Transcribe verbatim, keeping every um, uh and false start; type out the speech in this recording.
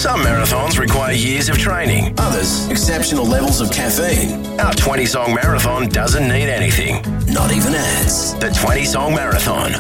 Some marathons require years of training. Others, exceptional levels of caffeine. Our twenty-song marathon doesn't need anything. Not even ads. The twenty-song marathon